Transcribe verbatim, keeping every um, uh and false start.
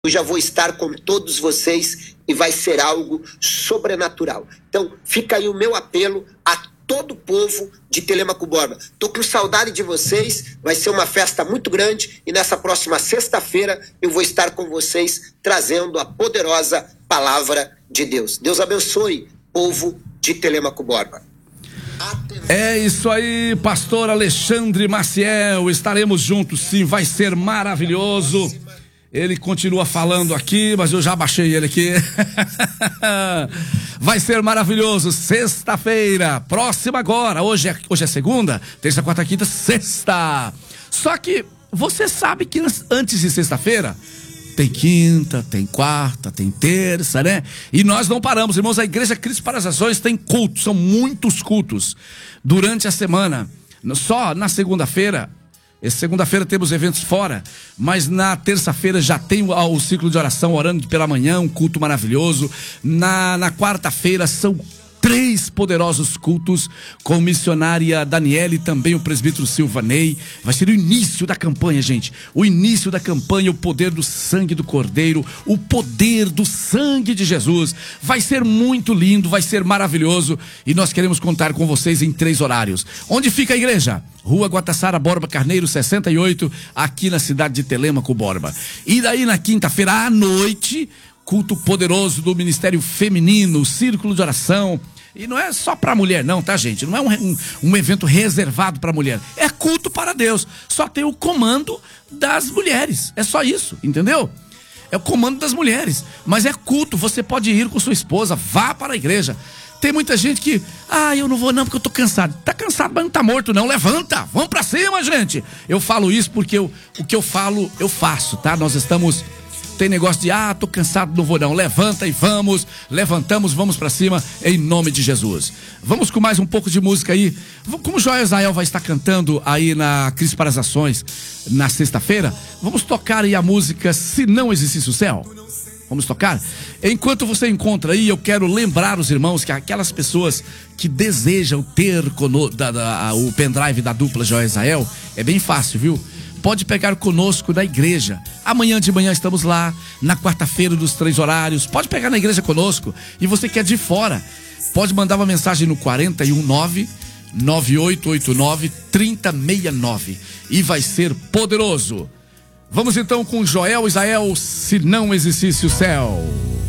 eu já vou estar com todos vocês e vai ser algo sobrenatural. Então, fica aí o meu apelo a todo o povo de Telêmaco Borba. Tô com saudade de vocês, vai ser uma festa muito grande e nessa próxima sexta-feira eu vou estar com vocês trazendo a poderosa palavra de Deus. Deus abençoe, povo de Telêmaco Borba. É isso aí, pastor Alexandre Maciel, estaremos juntos sim, vai ser maravilhoso. Ele continua falando aqui, mas eu já baixei ele aqui. Vai ser maravilhoso, sexta-feira, próxima agora, hoje é, hoje é segunda, terça, quarta, quinta, sexta. Só que você sabe que antes de sexta-feira tem quinta, tem quarta, tem terça, né? E nós não paramos, irmãos, a Igreja Cristo para as Nações tem cultos, são muitos cultos durante a semana. Só na segunda-feira, segunda-feira temos eventos fora, mas na terça-feira já tem o, o ciclo de oração, orando pela manhã, um culto maravilhoso. Na, na quarta-feira são três poderosos cultos com missionária Daniele e também o presbítero Silvanei. Vai ser o início da campanha, gente. O início da campanha, o poder do sangue do Cordeiro, o poder do sangue de Jesus. Vai ser muito lindo, vai ser maravilhoso e nós queremos contar com vocês em três horários. Onde fica a igreja? Rua Guatassara Borba Carneiro sessenta e oito, aqui na cidade de Telêmaco Borba. E daí na quinta-feira à noite, culto poderoso do Ministério Feminino, círculo de oração. E não é só pra mulher não, tá, gente? Não é um, um, um evento reservado pra mulher. É culto para Deus. Só tem o comando das mulheres. É só isso, entendeu? É o comando das mulheres. Mas é culto, você pode ir com sua esposa, vá para a igreja. Tem muita gente que, ah, eu não vou não porque eu tô cansado. Tá cansado, mas não tá morto não, levanta, vamos pra cima, gente. Eu falo isso porque eu, o que eu falo, eu faço, tá? Nós estamos... Tem negócio de, ah, tô cansado, não vou não. Levanta e vamos, levantamos, vamos pra cima, em nome de Jesus. Vamos com mais um pouco de música aí. Como o Joel Israel vai estar cantando aí na Cristo para as Nações, na sexta-feira, vamos tocar aí a música Se Não Existisse o Céu. Vamos tocar? Enquanto você encontra aí, eu quero lembrar os irmãos que aquelas pessoas que desejam ter cono, da, da, o pendrive da dupla Joel Israel, é bem fácil, viu? Pode pegar conosco na igreja. Amanhã de manhã estamos lá, na quarta-feira dos três horários. Pode pegar na igreja conosco. E você que é de fora, pode mandar uma mensagem no quatro um nove, nove oito oito nove, três zero seis nove. E vai ser poderoso. Vamos então com Joel Israel, Se Não Existisse o Céu.